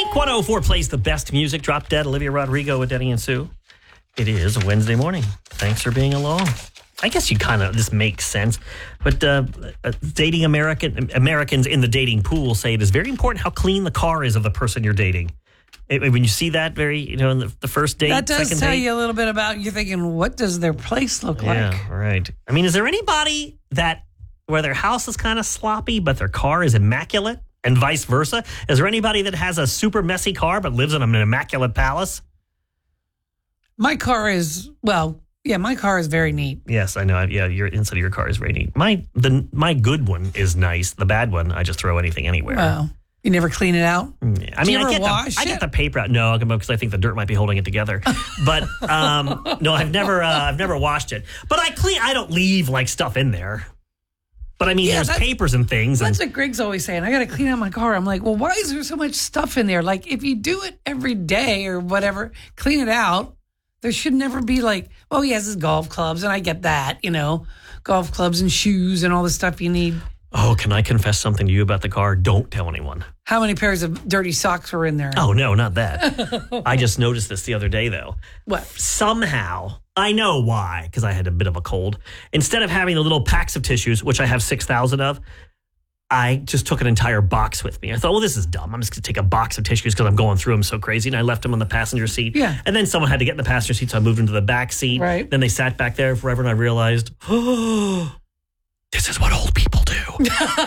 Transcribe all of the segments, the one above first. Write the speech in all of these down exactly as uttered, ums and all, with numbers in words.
Blink one oh four plays the best music. Drop Dead, Olivia Rodrigo with Denny and Sue. It is a Wednesday morning. Thanks for being along. I guess you kind of, this makes sense. But uh, uh, dating American Americans in the dating pool say it is very important how clean the car is of the person you're dating. It, when you see that very, you know, in the, the first date, that does second tell date, you a little bit about, you're thinking, what does their place look yeah, like? right. I mean, is there anybody that, where their house is kind of sloppy, but their car is immaculate, and vice versa? Is there anybody that has a super messy car but lives in an immaculate palace? My car is, well, yeah, my car is very neat. Yes, I know. Yeah, your inside of your car is very neat. My the my good one is nice. The bad one, I just throw anything anywhere. Well, you never clean it out? Yeah. I Do mean, you I ever get wash the I it? get the paper out. No, because I think the dirt might be holding it together. But um, no, I've never uh, I've never washed it. But I clean. I don't leave like stuff in there. But I mean, Yeah, there's that's- papers and things. That's And, what Greg's always saying. I got to clean out my car. I'm like, well, why is there so much stuff in there? Like, if you do it every day or whatever, clean it out. There should never be like, oh, he has his golf clubs, and I get that, you know, golf clubs and shoes and all the stuff you need. oh, can I confess something to you about the car? Don't tell anyone. How many pairs of dirty socks were in there? Oh no, not that. I just noticed this the other day, though. What? Somehow, I know why, because I had a bit of a cold. Instead of having the little packs of tissues, which I have six thousand of, I just took an entire box with me. I thought, well, this is dumb. I'm just going to take a box of tissues because I'm going through them so crazy. And I left them on the passenger seat. Yeah. And then someone had to get in the passenger seat, so I moved into the back seat. Right. Then they sat back there forever, and I realized, oh, this is what old people do.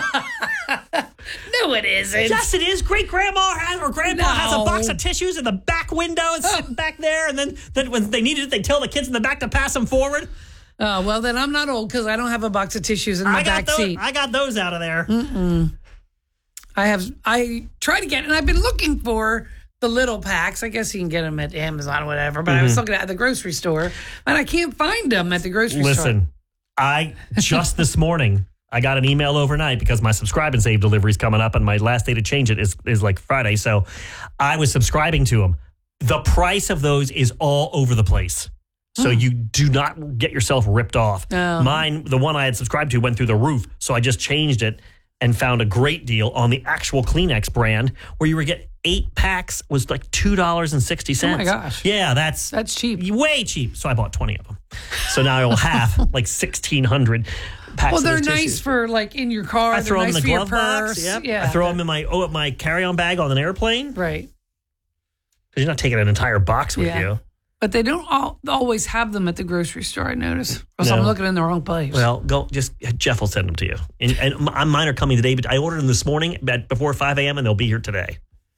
No, it isn't. Yes, it is. Great grandma has, or grandpa No. has a box of tissues in the back window and sitting back there. And then, then when they needed it, they tell the kids in the back to pass them forward. Oh, well, then I'm not old because I don't have a box of tissues in my I got back those. seat. I got those out of there. Mm-mm. I have, I try to get, and I've been looking for the little packs. I guess you can get them at Amazon or whatever, but I was looking at the grocery store, and I can't find them at the grocery store. Listen, I just this morning, I got an email overnight because my subscribe and save delivery is coming up, and my last day to change it is, is like Friday. So I was subscribing to them. The price of those is all over the place. So you do not get yourself ripped off. Oh. Mine, the one I had subscribed to, went through the roof. So I just changed it and found a great deal on the actual Kleenex brand where you were getting eight packs was like two dollars and sixty cents. Oh my gosh. Yeah, that's That's cheap. way cheap. So I bought twenty of them. So now I will have like sixteen hundred packs Well, of they're those nice tissues. for like in your car. I They're throw them nice in for the your glove box. purse. Yep. Yeah, I throw them in my oh my carry-on bag on an airplane. Right. Because you're not taking an entire box with Yeah. you. But they don't all, always have them at the grocery store, I notice. Or else No. I'm looking in the wrong place. Well, go just Jeff will send them to you. And, and m- mine are coming today, but I ordered them this morning at before five a.m. and they'll be here today.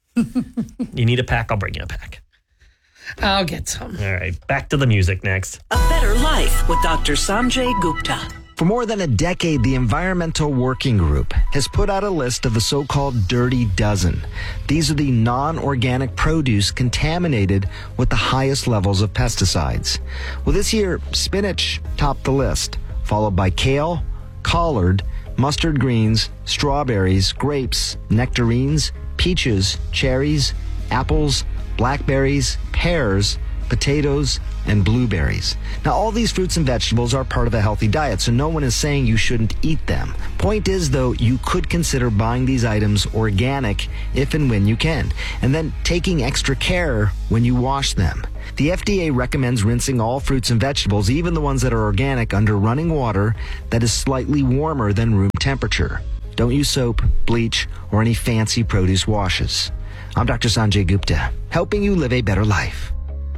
You need a pack? I'll bring you a pack. I'll get some. All right, back to the music next. A Better Life with Doctor Sanjay Gupta. For more than a decade, the Environmental Working Group has put out a list of the so-called Dirty Dozen. These are the non-organic produce contaminated with the highest levels of pesticides. Well, this year, spinach topped the list, followed by kale, collard, mustard greens, strawberries, grapes, nectarines, peaches, cherries, apples, blackberries, pears, potatoes, and blueberries. Now, all these fruits and vegetables are part of a healthy diet, so no one is saying you shouldn't eat them. Point is, though, you could consider buying these items organic if and when you can, and then taking extra care when you wash them. The F D A recommends rinsing all fruits and vegetables, even the ones that are organic, under running water that is slightly warmer than room temperature. Don't use soap, bleach, or any fancy produce washes. I'm Doctor Sanjay Gupta, helping you live a better life.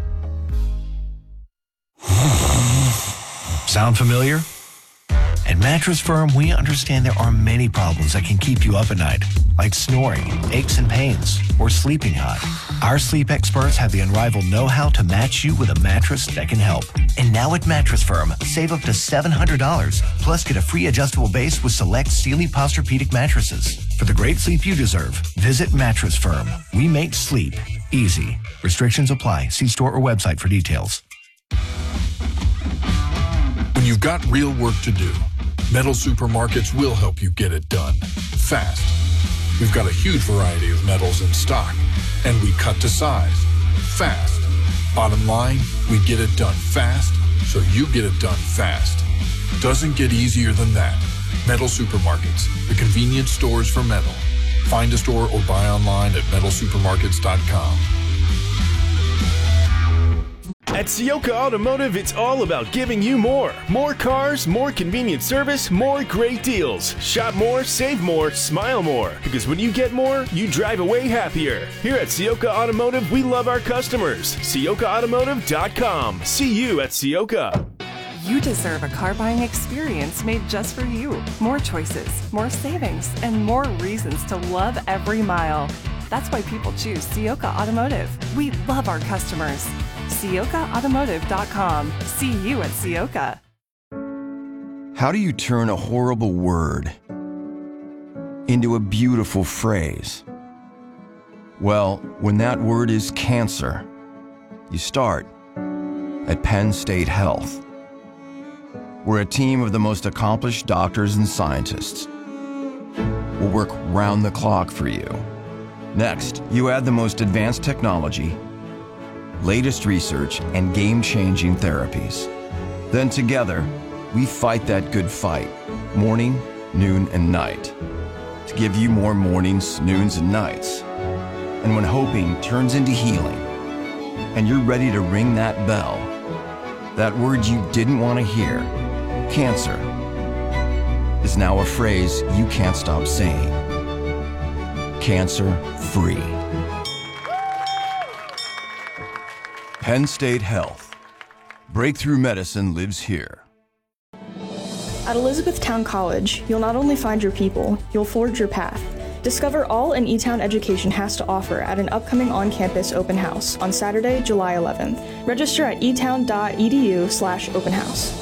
Sound familiar? At Mattress Firm, we understand there are many problems that can keep you up at night, like snoring, aches and pains, or sleeping hot. Our sleep experts have the unrivaled know-how to match you with a mattress that can help. And now at Mattress Firm, save up to seven hundred dollars, plus get a free adjustable base with select Sealy Posturepedic mattresses. For the great sleep you deserve, visit Mattress Firm. We make sleep easy. Restrictions apply. See store or website for details. When you've got real work to do, Metal Supermarkets will help you get it done fast. We've got a huge variety of metals in stock, and we cut to size fast. Bottom line, we get it done fast, so you get it done fast. Doesn't get easier than that. Metal Supermarkets, the convenience stores for metal. Find a store or buy online at metal supermarkets dot com. At Ciocca Automotive, it's all about giving you more. More cars, more convenient service, more great deals. Shop more, save more, smile more. Because when you get more, you drive away happier. Here at Ciocca Automotive, we love our customers. Ciocca Automotive dot com. See you at Ciocca. You deserve a car buying experience made just for you. More choices, more savings, and more reasons to love every mile. That's why people choose Ciocca Automotive. We love our customers. Ciocca Automotive dot com. See you at Ciocca. How do you turn a horrible word into a beautiful phrase? Well, when that word is cancer, you start at Penn State Health. We're a team of the most accomplished doctors and scientists. We'll work round the clock for you. Next, you add the most advanced technology, latest research, and game-changing therapies. Then together, we fight that good fight, morning, noon, and night, to give you more mornings, noons, and nights. And when hoping turns into healing, and you're ready to ring that bell, that word you didn't want to hear, cancer, is now a phrase you can't stop saying. Cancer-free. Penn State Health. Breakthrough medicine lives here. At Elizabethtown College, you'll not only find your people, you'll forge your path. Discover all an E-Town education has to offer at an upcoming on-campus open house on Saturday, July eleventh. Register at etown dot e d u slash open house.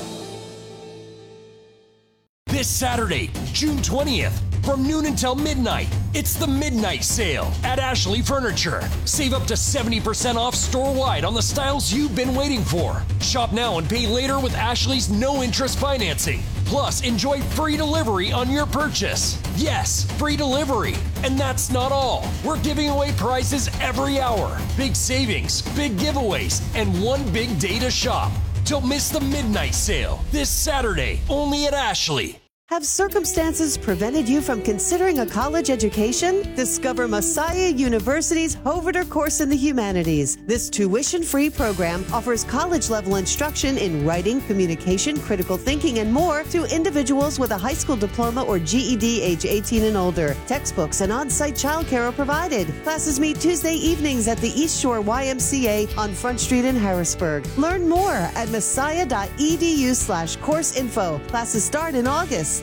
This Saturday, June twentieth, from noon until midnight, it's the Midnight Sale at Ashley Furniture. Save up to seventy percent off store-wide on the styles you've been waiting for. Shop now and pay later with Ashley's no-interest financing. Plus, enjoy free delivery on your purchase. Yes, free delivery. And that's not all. We're giving away prizes every hour. Big savings, big giveaways, and one big day to shop. Don't miss the Midnight Sale this Saturday, only at Ashley. Have circumstances prevented you from considering a college education? Discover Messiah University's Hoverter course in the humanities. This tuition-free program offers college-level instruction in writing, communication, critical thinking, and more to individuals with a high school diploma or G E D age eighteen and older. Textbooks and on-site childcare are provided. Classes meet Tuesday evenings at the East Shore Y M C A on Front Street in Harrisburg. Learn more at messiah dot e d u slash course info. Classes start in August.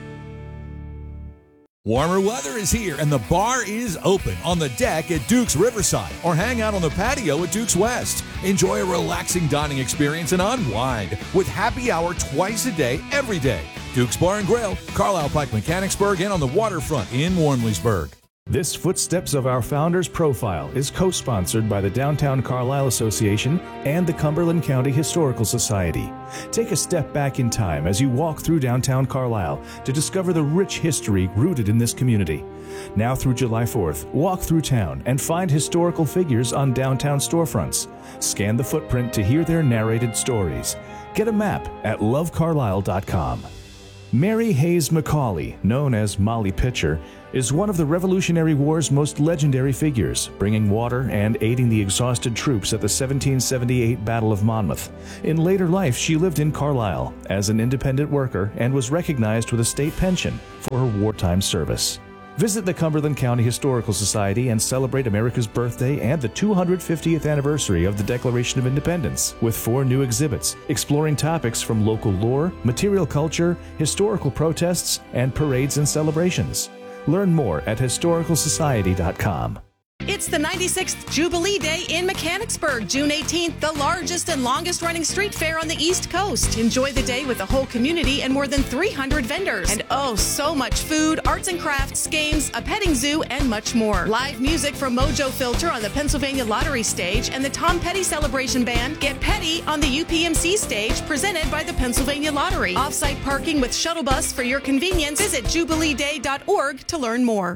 Warmer weather is here and the bar is open on the deck at Duke's Riverside, or hang out on the patio at Duke's West. Enjoy a relaxing dining experience and unwind with happy hour twice a day, every day. Duke's Bar and Grill, Carlisle Pike Mechanicsburg, and on the waterfront in Wormleysburg. This Footsteps of Our Founders profile is co-sponsored by the Downtown Carlisle Association and the Cumberland County Historical Society. Take a step back in time as you walk through downtown Carlisle to discover the rich history rooted in this community. Now through July fourth, walk through town and find historical figures on downtown storefronts. Scan the footprint to hear their narrated stories. Get a map at love carlisle dot com. Mary Hayes Macaulay, known as Molly Pitcher, is one of the Revolutionary War's most legendary figures, bringing water and aiding the exhausted troops at the seventeen seventy-eight Battle of Monmouth. In later life, she lived in Carlisle as an independent worker and was recognized with a state pension for her wartime service. Visit the Cumberland County Historical Society and celebrate America's birthday and the two hundred fiftieth anniversary of the Declaration of Independence with four new exhibits exploring topics from local lore, material culture, historical protests, and parades and celebrations. Learn more at historical society dot com. It's the ninety-sixth Jubilee Day in Mechanicsburg, June eighteenth, the largest and longest running street fair on the East Coast. Enjoy the day with the whole community and more than three hundred vendors. And oh, so much food, arts and crafts, games, a petting zoo, and much more. Live music from Mojo Filter on the Pennsylvania Lottery stage and the Tom Petty Celebration Band. Get Petty on the U P M C stage, presented by the Pennsylvania Lottery. Off-site parking with shuttle bus for your convenience. Visit jubilee day dot org to learn more.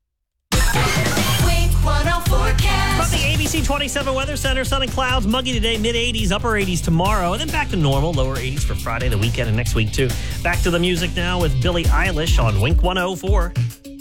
From the A B C twenty-seven Weather Center, sun and clouds, muggy today, mid eighties, upper eighties tomorrow, and then back to normal, lower eighties for Friday, the weekend, and next week too. Back to the music now with Billie Eilish on Wink one oh four.